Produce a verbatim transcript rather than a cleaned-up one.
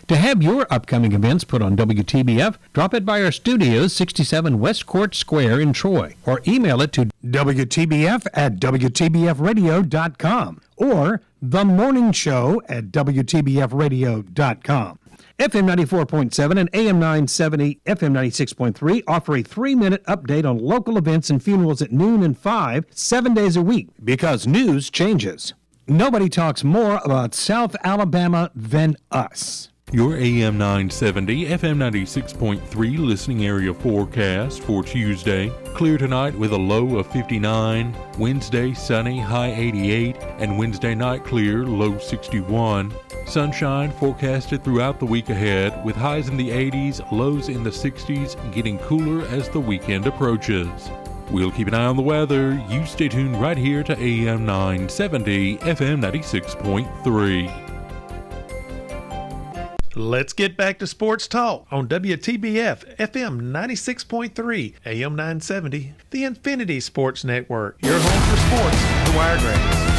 To have your upcoming events put on W T B F, drop it by our studios, sixty-seven West Court Square in Troy, or email it to W T B F at W T B F radio dot com or The Morning Show at W T B F radio dot com. F M ninety-four point seven and A M nine seventy, F M ninety-six point three offer a three-minute update on local events and funerals at noon and five, seven days a week, because news changes. Nobody talks more about South Alabama than us. Your A M nine seventy, F M ninety-six point three listening area forecast for Tuesday. Clear tonight with a low of fifty-nine. Wednesday, sunny, high eighty-eight. And Wednesday night clear, low sixty-one. Sunshine forecasted throughout the week ahead with highs in the eighties, lows in the sixties, getting cooler as the weekend approaches. We'll keep an eye on the weather. You stay tuned right here to A M nine seventy, F M ninety-six point three. Let's get back to sports talk on W T B F F M ninety-six point three, A M nine seventy, the Infinity Sports Network. Your home for sports, the Wiregrass.